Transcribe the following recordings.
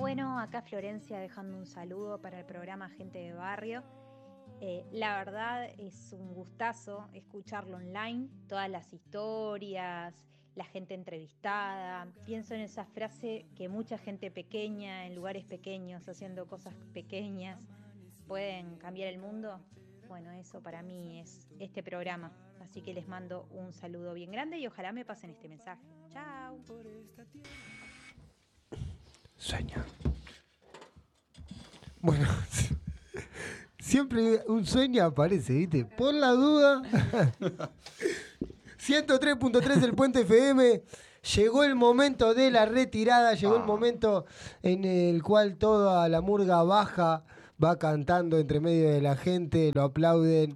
Bueno, acá Florencia dejando un saludo para el programa Gente de Barrio. La verdad es un gustazo escucharlo online, todas las historias, la gente entrevistada. Pienso en esa frase que mucha gente pequeña, en lugares pequeños, haciendo cosas pequeñas, pueden cambiar el mundo. Bueno, eso para mí es este programa. Así que les mando un saludo bien grande y ojalá me pasen este mensaje. Chao. Sueña. Bueno, siempre un sueño aparece, ¿viste? Por la duda. 103.3 del Puente FM. Llegó el momento de la retirada, llegó el momento en el cual toda la murga baja, va cantando entre medio de la gente, lo aplauden,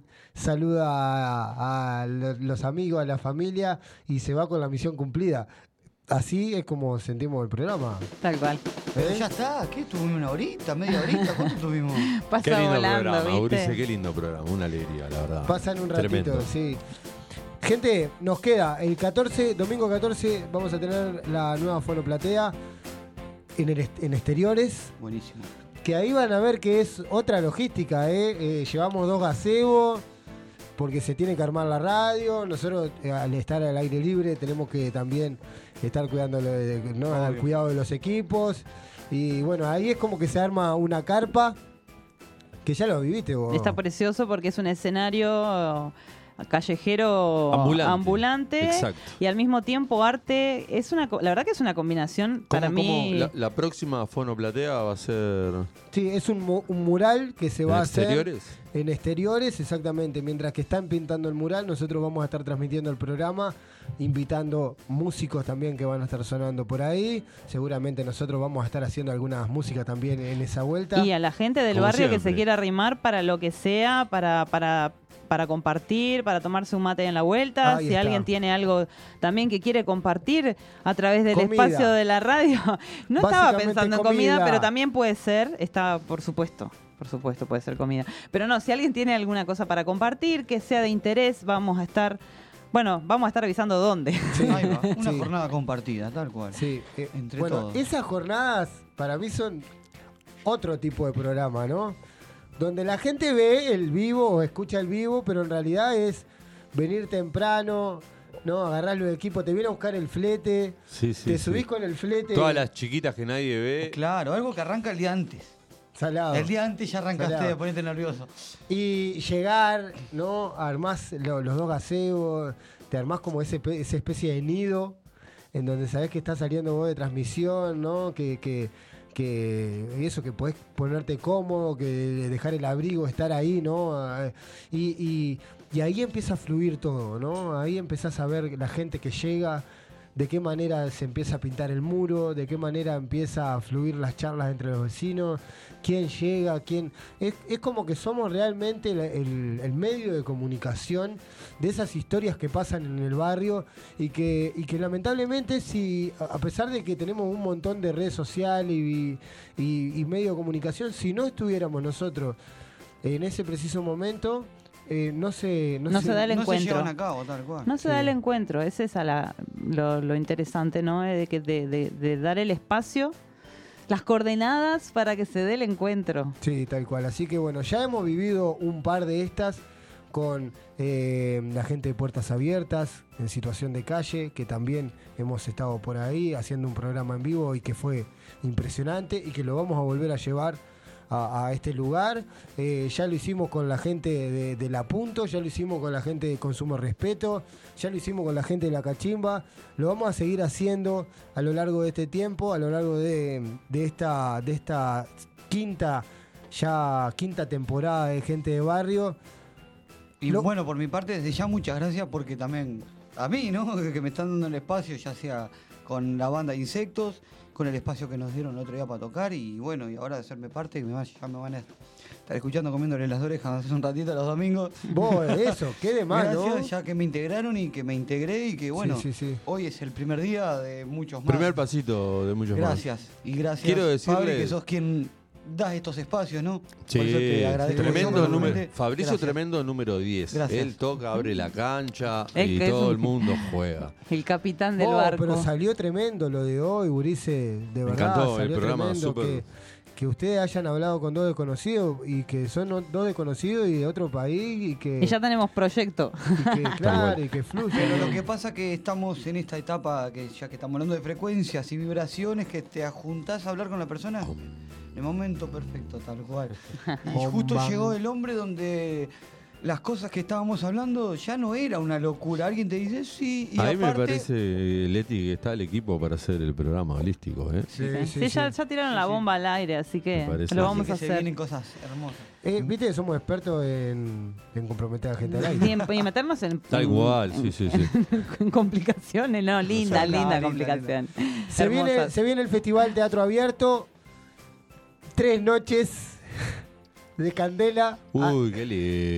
saluda a los amigos, a la familia y se va con la misión cumplida. Así es como sentimos el programa. Tal cual. Pero ya está, ¿qué tuvimos? ¿Una horita? ¿Media horita? ¿Cuánto tuvimos? Pasa Qué lindo volando, programa, ¿viste? Ulises, qué lindo programa, una alegría, la verdad. Pasan un ratito, Tremendo. sí. Gente, nos queda el 14, domingo 14, vamos a tener la nueva Fonoplatea en exteriores. Buenísimo. Que ahí van a ver que es otra logística, llevamos 2 gazebos, porque se tiene que armar la radio. Nosotros, al estar al aire libre, tenemos que también estar cuidando, ¿no? Al cuidado de los equipos. Y bueno, ahí es como que se arma una carpa, que ya lo viviste vos. Está precioso porque es un escenario callejero ambulante Exacto. y al mismo tiempo arte. La verdad que es una combinación para mí. La próxima Fonoplatea va a ser... Sí, es un mural que se va a hacer exteriores? en exteriores, exactamente. Mientras que están pintando el mural, nosotros vamos a estar transmitiendo el programa, invitando músicos también que van a estar sonando por ahí. Seguramente nosotros vamos a estar haciendo algunas músicas también en esa vuelta. Y a la gente del Como barrio siempre. que se quiera arrimar para lo que sea, para compartir, para tomarse un mate en la vuelta. Ahí Si está. alguien tiene algo también que quiere compartir a través del Comida. espacio de la radio. No estaba Básicamente pensando en comida, comida. pero también puede ser, está por supuesto puede ser comida. Pero no, si alguien tiene alguna cosa para compartir, que sea de interés, vamos a estar avisando dónde. Sí, Ahí va, una sí. jornada compartida, tal cual. Sí, Entre bueno, todos. esas jornadas para mí son otro tipo de programa, ¿no? Donde la gente ve el vivo o escucha el vivo, pero en realidad es venir temprano, ¿no? Agarrás los equipos, te viene a buscar el flete, Sí, te subís con el flete. Todas las chiquitas que nadie ve. Claro, algo que arranca el día antes. Salado. El día antes ya arrancaste Salado. a ponerte nervioso. Y llegar, ¿no? Armás los 2 gazebos, te armás como esa especie de nido, en donde sabés que estás saliendo vos de transmisión, ¿no? Que eso, que podés ponerte cómodo, que dejar el abrigo, estar ahí, ¿no? Y ahí empieza a fluir todo, ¿no? Ahí empezás a ver la gente que llega, de qué manera se empieza a pintar el muro, de qué manera empieza a fluir las charlas entre los vecinos, quién llega, quién... Es como que somos realmente el medio de comunicación de esas historias que pasan en el barrio y que lamentablemente, si a pesar de que tenemos un montón de redes sociales y medio de comunicación, si no estuviéramos nosotros en ese preciso momento... no se da el No se encuentro. llevan a cabo, tal cual. No se da el encuentro, es esa lo interesante, ¿no? De dar el espacio, las coordenadas para que se dé el encuentro. Sí, tal cual. Así que bueno, ya hemos vivido un par de estas con la gente de Puertas Abiertas en situación de calle, que también hemos estado por ahí haciendo un programa en vivo y que fue impresionante y que lo vamos a volver a llevar a este lugar. Ya lo hicimos con la gente de La Punto, ya lo hicimos con la gente de Consumo Respeto, ya lo hicimos con la gente de La Cachimba. Lo vamos a seguir haciendo a lo largo de este tiempo, a lo largo de esta quinta temporada de Gente de Barrio. Y bueno, por mi parte, desde ya muchas gracias porque también a mí, ¿no? Que me están dando el espacio, ya sea con la banda Insectos, con el espacio que nos dieron el otro día para tocar y bueno, y ahora de hacerme parte, que ya me van a estar escuchando comiéndole las orejas hace un ratito los domingos. Vos, eso, qué de más, Gracias, ¿no? ya que me integraron y que me integré y que bueno, Sí. hoy es el primer día de muchos más. Primer pasito de muchos más. Gracias, y gracias Quiero decirles- Fabri, que sos quien das estos espacios, ¿no? Sí, Por eso te agradezco. tremendo enormemente. número. Fabricio, Gracias. tremendo número 10. Gracias. Él toca, abre la cancha Es y que es todo un- el mundo juega. El capitán del Oh, barco. pero salió tremendo lo de hoy, Gurice. De verdad, encantó, el salió programa tremendo súper- que ustedes hayan hablado con dos desconocidos y que son dos desconocidos y de otro país y que, Y ya tenemos proyecto. y que, claro, y que fluye. Pero ¿no? lo que pasa que estamos en esta etapa, que ya que estamos hablando de frecuencias y vibraciones, que te juntás a hablar con la persona en el momento perfecto, tal cual. Y justo Bam. llegó el hombre donde las cosas que estábamos hablando ya no era una locura. Alguien te dice sí, y A mí me aparte, parece, Leti, que está el equipo para hacer el programa holístico. ¿eh? Sí, sí, Sí, sí. ya tiraron la bomba al aire, así que Me parece. lo Así vamos que a se hacer. vienen cosas hermosas. Viste que somos expertos en comprometer a la gente al aire. Y meternos en, Tal cual, sí, sí, sí. en complicaciones, no, linda, No, linda linda, complicación. Se Hermosas. viene el Festival Teatro Abierto. 3 noches de candela. Uy, qué lindo.